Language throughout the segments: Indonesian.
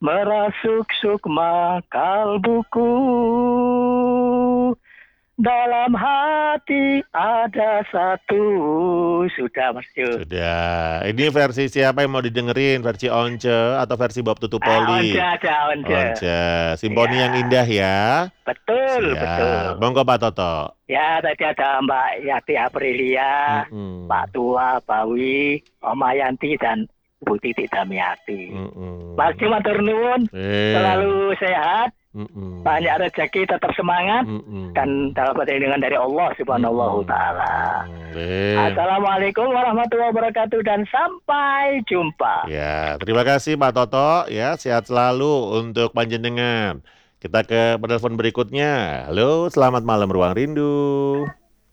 merasuk sukma kalbuku. Dalam hati ada satu. Sudah, Mas Jo. Sudah. Ini versi siapa yang mau didengerin? Versi Once atau versi Bob Tutupoli? Once. Simfoni yang indah ya. Betul, Siap. betul. Monggo Pak Toto. Ya, tadi ada Mbak Yati Aprilia, Pak Tua, Bawi, Om Ayanti, dan Bu Titi Damiati. Mas Jo matur nuwun, selalu sehat. Banyak rezeki, tetap semangat, dan dalam perlindungan dari Allah Subhanahu wa Ta'ala. Assalamualaikum warahmatullahi wabarakatuh dan sampai jumpa. Ya, terima kasih Pak Toto. Ya, sehat selalu untuk panjenengan. Kita ke penelpon berikutnya. Halo, selamat malam Ruang Rindu.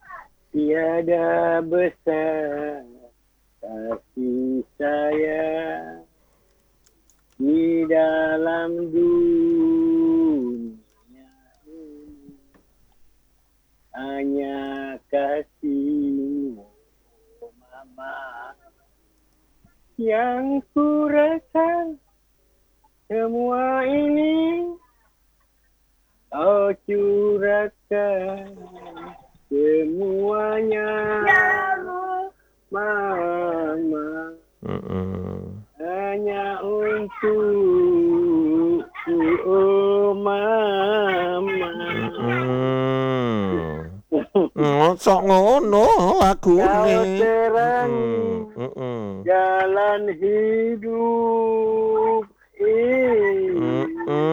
Tiada besar kasih saya di dalam dunia ini, hanya kasih-Mu, Mama, yang ku rasa semua ini Kau curahkan semuanya, Mama, hanya untuk oh Mama. Sok ngono lagune. Kau terang jalan hidup ini.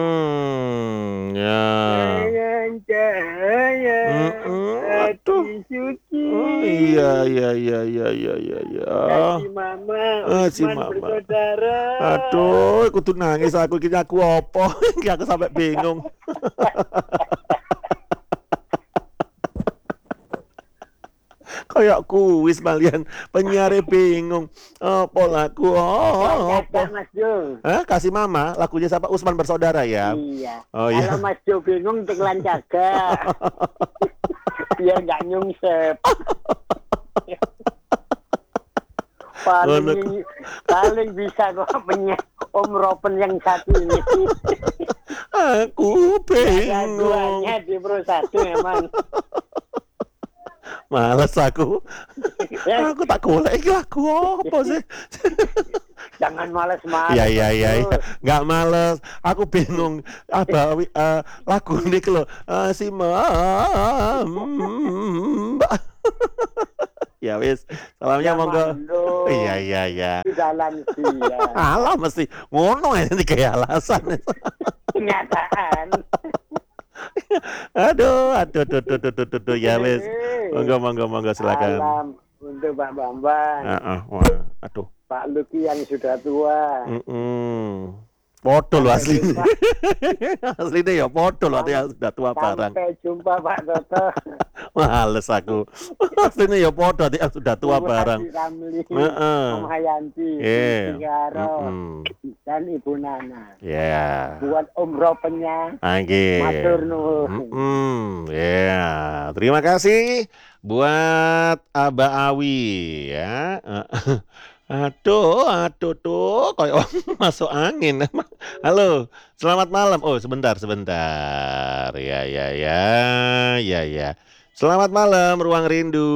Ya. Dengan cahaya hati suci. Iya. Si Mama, si Usman Mama. bersaudara. Aduh, kudu nangis aku iki aku apa? Iki aku sampai bingung. Kayak kuis malian penyiare bingung. Apa lagu? Apa? Mas Jo. Kasih Mama, lagunya siapa? Usman Bersaudara ya? Iya. Oh, iya. Kalau Mas Jo bingung tegelan jaga. Biar nggak nyungsep. paling bisa kok Om Ropen yang satu ini. Aku bingung. Duanya di Pro 1 memang. Males aku. Aku tak golek iki lagu apa sih? Jangan males-males. Iya. Enggak males. Aku bingung apa lagu niku lho. Si Mbak. Ya wis, salamnya monggo. Iya. Di dalam dia. Alah mesti ngono ini kayak alasan. Kenyataan. Aduh, ya wis. Monggo silakan. Salam untuk Pak Bambang. Aduh. Pak Luki yang sudah tua. Podo lho asline. Asline ya podo lho yang sudah tua barang. Sampai jumpa Pak Toto. Males aku. Asline ya podo yang sudah tua barang. Om Hayanti, dan Ibu Nana. Buat Om Ropennya. Matur nuwun. Terima kasih buat Aba Awi ya. Aduh tuh kayak masuk angin. Halo, selamat malam. Oh, sebentar. Ya. Selamat malam Ruang Rindu.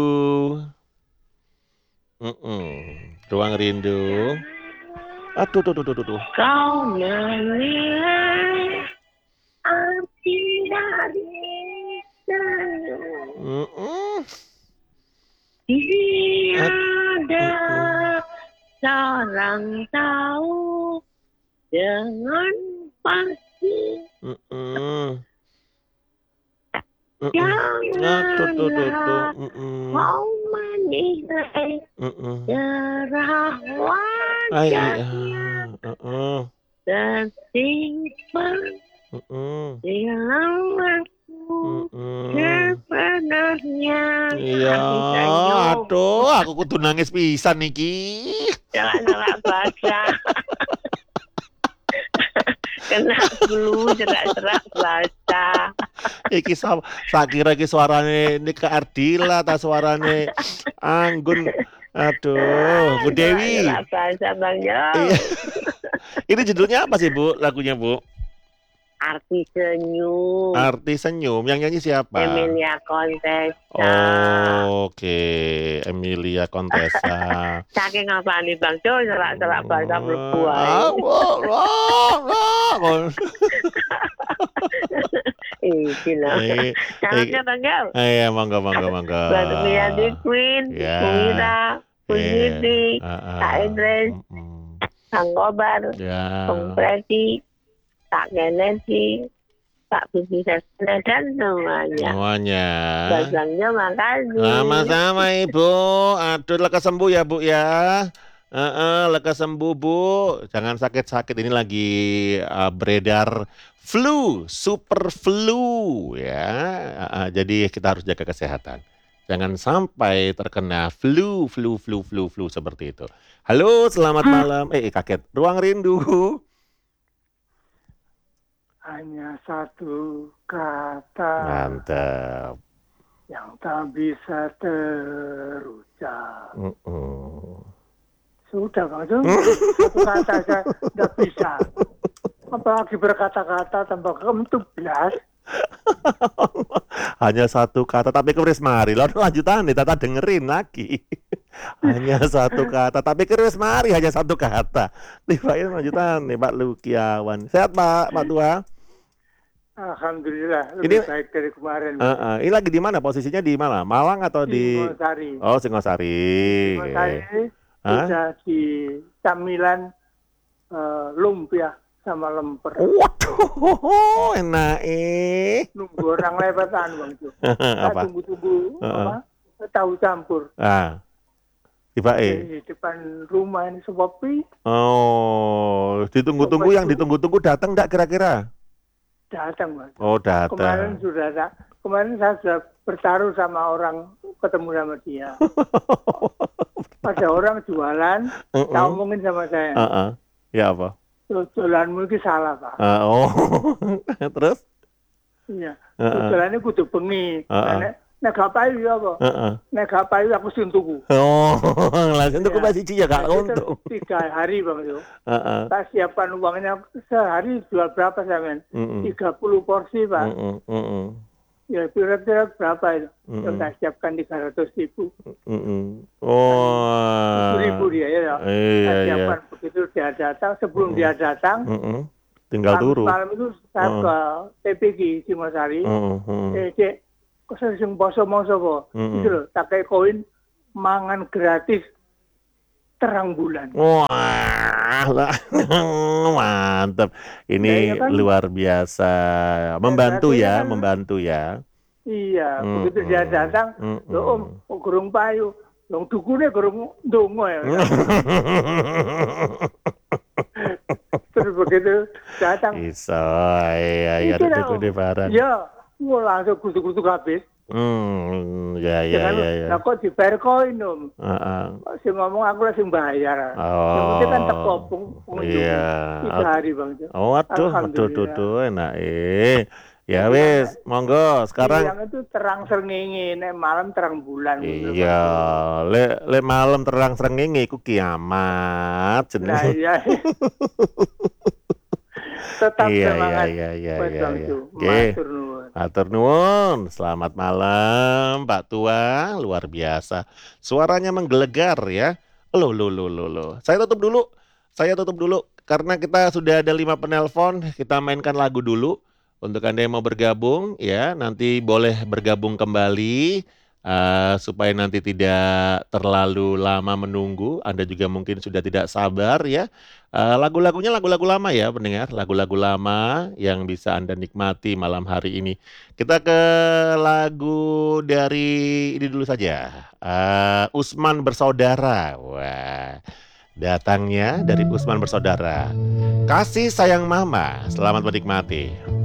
Ruang Rindu. Aduh. Kau menilai arti dari tiada seorang tahu dengan pasti. Janganlah kau menilai cerah wajahnya tersimpan dalam aku sebenarnya. Iya, aduh, aku kudu nangis pisan niki. Jangan salah baca. Kena flu jerak-jerak baca. Iki sakira iki suarane Nika Ardila ta suarane Anggun. Aduh, Bu Dewi. Bahasa Bang Jo. Ini judulnya apa sih Bu, lagunya Bu? Arti Senyum. Arti Senyum, yang nyanyi siapa? Emilia Contessa. Oke, Emilia Contessa. Saking apa nih Bang Jo, serak-serak bahasa mlebu ae. Iki lho. Caranya Bang Jo. Iya, monggo. Bantu Mianti Queen, Ya. Wira, Kuniti, Kak Idris, Kang Kobar, Ya. Bang Freddy, Kak Kennedy, Kak Bibi Sasana dan semuanya. Semuanya. Basangnya makasih. Sama-sama Ibu. Aduh, lekas sembuh ya Bu ya. Lekas sembuh Bu. Jangan sakit-sakit. Ini lagi beredar flu, super flu ya. Jadi kita harus jaga kesehatan. Jangan sampai terkena flu seperti itu. Halo, selamat malam. Kaget. Ruang Rindu. Hanya satu kata Mantap. yang tak bisa terucap. Sudah Bang Jo, satu kata saja tidak bisa. Apalagi berkata-kata tambah kemtublas. Hanya satu kata, tapi keris mari. Lalu lanjutan nih, Tata dengerin lagi. Hanya satu kata, tapi keris mari hanya satu kata. Tibain lanjutan nih Pak Lukiawan. Sehat Pak Tua? Alhamdulillah, lebih baik dari kemarin. Ini lagi di mana? Posisinya di mana? Malang atau di? Singosari. Oh, Singosari. Singosari sudah di camilan lumpia sama lemper. Waduh, enak Nunggu orang lepetan Bang Jo. Apa? Tunggu tahu campur. Tiba Di depan rumah ini sepi. Oh, ditunggu-tunggu, yang ditunggu-tunggu datang enggak kira-kira? Datang Mas. Oh, datang. Kemarin saya sudah bertaruh sama orang, ketemu sama dia. Ada orang jualan, tak omongin sama saya. Ya apa? Jualanmu ini salah Pak. Terus? Iya. Jualannya kudu bengi. Nek gak payu ya apa? Nek gak payu aku sing tuku. Oh, langsung tuku masih ya gak untung. 3 hari Bang Jo. Tak siapkan uangnya, sehari jual berapa saya men? 30 porsi Pak. Ya kira-kira berapa itu? Yang tak siapkan 300.000. Oh. 1.000 dia ya. Iya. Siapkan begitu dia datang, sebelum dia datang, tinggal turun. Malam itu saya ke TPG Singosari. Cek, kok saya sing poso-poso kok. Itu loh, tak kayak koin mangan gratis terang bulan. Wah, mantap. Ini kan luar biasa. Membantu ya, membantu ya. Iya, begitu dia datang, loh Om, gurung payu. Yang dukune gurung ndonga ya. Terus begitu datang. Iso, iya, dukune barang. Iya, langsung kutu-kutu habis. Ya. Nah kok dibayar koin Om. Sing ngomong aku langsung bayar. Yang penting kan teko pengunjung. 3 hari Bang. Aduh, enak Ya wis, monggo sekarang. Yang itu terang srengenge, nek malam terang bulan. Iya, le malam terang srengenge iku kiamat jenenge. Nah, iya. Tetap semangat. Iya. Matur nuwun. Matur nuwun. Selamat malam Pak Tua, luar biasa. Suaranya menggelegar ya. Loh. Saya tutup dulu karena kita sudah ada 5 penelpon, kita mainkan lagu dulu. Untuk Anda yang mau bergabung ya, nanti boleh bergabung kembali supaya nanti tidak terlalu lama menunggu. Anda juga mungkin sudah tidak sabar ya. Lagu-lagunya lagu-lagu lama ya pendengar, lagu-lagu lama yang bisa Anda nikmati malam hari ini. Kita ke lagu dari ini dulu saja. Usman Bersaudara. Wah, datangnya dari Usman Bersaudara. Kasih Sayang Mama. Selamat menikmati.